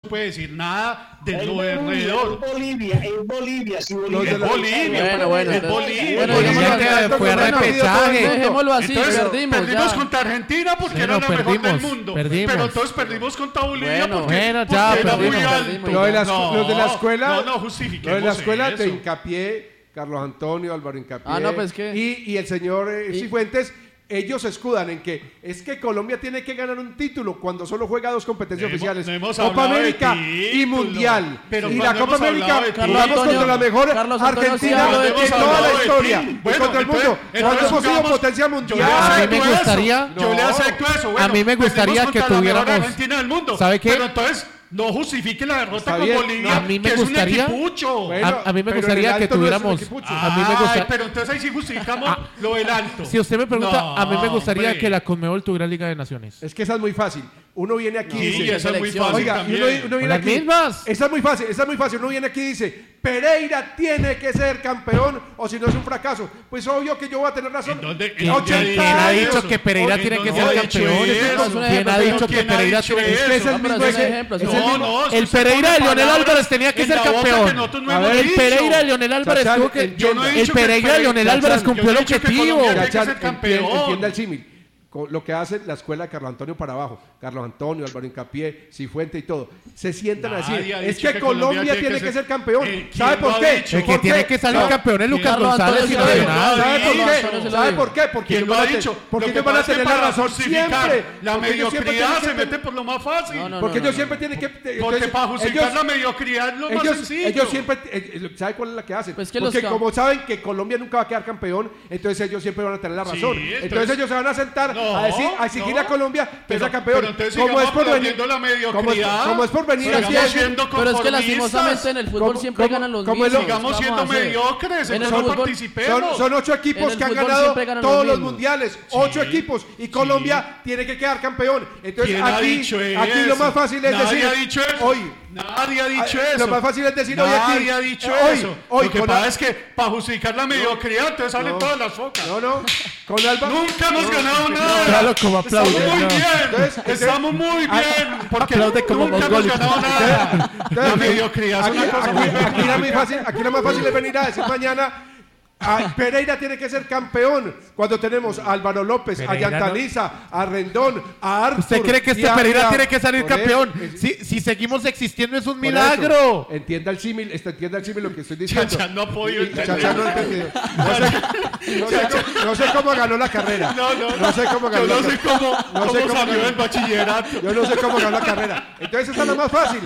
puede decir nada de lo de alrededor. Es Bolivia. Si Bolivia Es Bolivia. Bueno, es Bolivia. bueno, fue repechaje. Dejémoslo así, Entonces, perdimos ya. contra Argentina porque Sí, era la mejor del perdimos, mundo. perdimos. Pero entonces perdimos contra Bolivia Bueno, porque ya, era muy perdimos. alto. Los de la escuela. No, justifiquemos Lo de la escuela eso. de Hincapié, Carlos Antonio, Álvaro Hincapié. pues ¿qué? Y el señor Cifuentes. Ellos se escudan en que es que Colombia tiene que ganar un título cuando solo juega 2 competencias oficiales, no hemos Copa hablado de América título. y Mundial. Pero Y la cuando Copa hemos América hablado de título. jugamos contra la mejor Carlos Antonio sí Argentina habló de en título. toda la Hemos historia, hablado de y contra el título. mundo. Entonces, Cuando hemos sido jugamos- potencia Yo le mundial. acepto me eso. gustaría- Yo le No. acepto eso. A mí me gustaría perdimos que contra la mejor tuviéramos- Argentina del mundo. ¿Sabe qué? Pero entonces no justifique la derrota Está con bien. Bolivia, A mí me que gustaría- es un equipucho. Bueno, A mí me pero gustaría en el que alto no es un tuviéramos- equipucho. a mí me gusta- Pero entonces ahí sí justificamos lo del alto. Si usted me pregunta, No, a mí me gustaría hombre. que la Conmebol tuviera Liga de Naciones. Es que esa es muy fácil. Uno viene aquí y Sí, dice, eso es muy selección. fácil oiga, y también. uno viene Las aquí. mismas. Esa es muy fácil. Uno viene aquí y dice, Pereira tiene que ser campeón o si no es un fracaso. Pues obvio que yo voy a tener razón. ¿En dónde- ¿Quién 80 ha años. dicho que Pereira Oye, tiene no, que no ser ha dicho campeón? eso. ¿Quién ha dicho que ¿Quién ha Pereira dicho tiene Es que es el No, pero mismo es un ejemplo. ejemplo, Es es el un mismo- No, El usted Pereira pone de Leonel palabras Álvarez tenía que en ser la boca campeón. que nosotros no A hemos ver, El dicho. Pereira de Leonel Álvarez Chachán, tuvo que... Yo no he El dicho que Pereira de Leonel Chachán, Álvarez yo cumplió no el he dicho que objetivo. Colombia tiene que Chachán, ser campeón. entienda el símil. Lo que hace la escuela de Carlos Antonio para abajo, Carlos Antonio, Álvaro Hincapié, Cifuente y todo, se sientan así. Nadie ha Es dicho que Colombia tiene que ser campeón. ¿Sabe ¿quién lo por ha qué? dicho? El que ¿Por tiene qué? que salir No. campeón es Lucas Carlos González Antonio y sí lo dijo. Nacional. ¿Sabe por Carlos qué? Antonio se lo ¿Sabe dijo. por qué? Porque ¿Quién ellos lo van ha a dicho? porque Lo que ellos van a pasa es que tener la para razón justificar siempre. la Porque ellos siempre mediocridad tienen se que- mete por lo más fácil. No, Porque no, ellos no. siempre tienen que... Porque entonces, para justificar ellos- la mediocridad es lo más sencillo. ellos siempre, ¿sabe cuál es la que hacen? Pues que Porque los como saben que Colombia nunca va a quedar campeón, entonces ellos siempre van a tener la Sí, razón. entonces- entonces ellos se van a sentar No, a exigir a Colombia que pero- sea campeón. pero entonces como sigamos es por venir, aplaudiendo la mediocridad. como es por venir Sigamos así a decir- siendo Pero es que conformistas. lastimosamente en el fútbol ¿Cómo- siempre cómo- ganan los cómo es mismos. lo- Sigamos ¿Qué siendo vamos a hacer? mediocres, En el entonces fútbol- participemos. Son 8 equipos En el que han fútbol ganado siempre ganan todos los los mismos. mundiales. 8 equipos. Y Colombia tiene que quedar campeón. Entonces ¿Quién ha aquí, dicho aquí lo eso? más fácil es Nadie decir ha dicho eso. hoy. Nadie ha dicho Lo eso. más fácil es decir hoy aquí. Nadie ha dicho hoy, eso. Hoy, Lo que con pasa Al- es que para justificar la mediocridad, entonces salen No. todas las focas. No. Con Álvaro. Nunca hemos ganado nada. Claro, como aplaude, Estamos muy no. bien. Entonces- Estamos muy bien. Porque Aplaude como nunca hemos mongólico. ganado nada. La Entonces, mediocridad es aquí, una cosa muy aquí lo más fácil, aquí lo más fácil es venir a decir mañana. Pereira tiene que ser campeón cuando tenemos a Álvaro López, a Pereira, Yantaliza, a Rendón, a Arthur. ¿Usted cree que y este a- Pereira y a- tiene que salir por campeón? eso, Si seguimos existiendo es un por milagro. eso, entienda el símil lo que estoy diciendo. Chachán no ha podido Y Chachán no ha entender. entendido. No sé cómo ganó la carrera. No sé cómo ganó Yo la no sé carrera. cómo, No sé cómo cómo salió ganó. del bachillerato. Yo no sé cómo ganó la carrera. Entonces esa es la más fácil.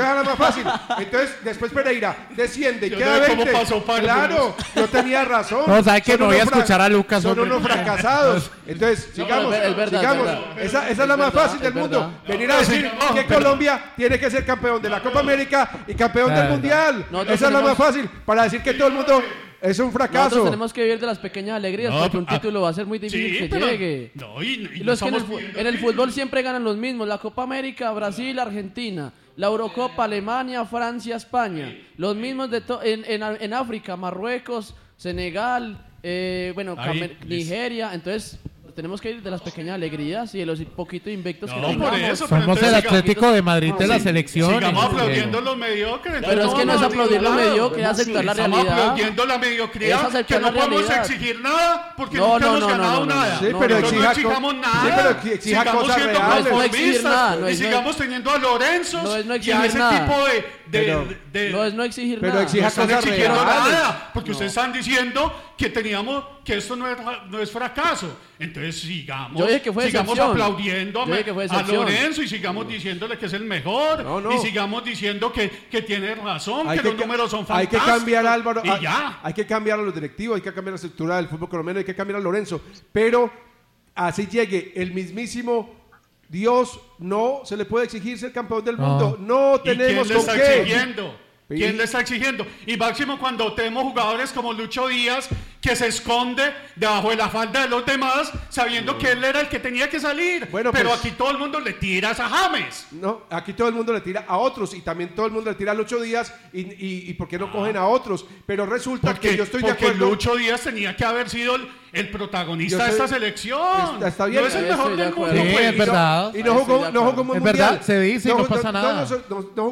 Entonces después Pereira desciende y Yo queda no sé cómo 20. pasó Páramo. Claro, yo tenía razón. No, ¿sabe qué? Son No voy a unos escuchar a Lucas, Son hombre. unos fracasados. Entonces, sigamos. es verdad, sigamos. es verdad. Esa es la más fácil del es mundo. verdad. Venir a decir sigamos. que Colombia tiene que ser campeón de la Copa América y campeón del Mundial. Nosotros Esa es la más tenemos- fácil. Para decir que todo el mundo es un Nosotros fracaso. tenemos que vivir de las pequeñas alegrías porque un título va a ser muy difícil que pero- llegue. No, Y no los que en el, estamos en el fútbol siempre ganan los mismos. La Copa América, Brasil, Argentina. La Eurocopa, Alemania, Francia, España. Los mismos en África, Marruecos, Senegal, Ahí, Nigeria. Entonces tenemos que ir de las pequeñas alegrías y de los poquitos invictos que No, por tengamos. eso. pero Somos el entonces Atlético de Madrid de la Sí, selección. sigamos aplaudiendo los mediocres. Pero es que no es aplaudir lo mediocre, es aceptar la Estamos realidad. aplaudiendo la mediocridad, Es aceptar que no la podemos realidad. exigir nada porque No, nunca no, hemos no, ganado no, no, nada. Sí, no, pero no, no, exija exijamos nada. Sí, pero exija sigamos cosas siendo reales. No es exigir nada, conformistas no y es- sigamos teniendo a Lorenzo no es no y a exigir ese nada. tipo Pero- No es no exigir Pero nada. exija no están cosas exigiendo reales. nada, porque ustedes están diciendo que esto no es fracaso. Entonces sigamos, Yo dije que fue sigamos decepción. aplaudiendo Yo dije que fue a decepción. Lorenzo y sigamos diciéndole que es el mejor No. y sigamos diciendo que tiene razón, Hay que los números son hay que fantásticos. cambiar a Álvaro. Y ya. Hay que cambiar a los directivos, hay que cambiar la estructura del fútbol colombiano, hay que cambiar a Lorenzo. Pero así llegue el mismísimo Dios, no se le puede exigir ser campeón del mundo. No ¿Y quién tenemos le con está qué. exigiendo? ¿Quién le está exigiendo? Y máximo cuando tenemos jugadores como Lucho Díaz que se esconde debajo de la falda de los demás sabiendo que él era el que tenía que salir. Bueno, pero pues- aquí todo el mundo le tira a James. No, aquí todo el mundo le tira a otros y también todo el mundo le tira a Lucho Díaz y ¿por qué no cogen a otros? Pero resulta que yo estoy de Porque acuerdo. Lucho Díaz tenía que haber sido el protagonista Yo de estoy- esta selección. Está bien. No es el Estoy mejor de del acuerdo. mundo. Sí, pues. es verdad. Y no jugó un Es mundial. verdad, se dice y no pasa nada. No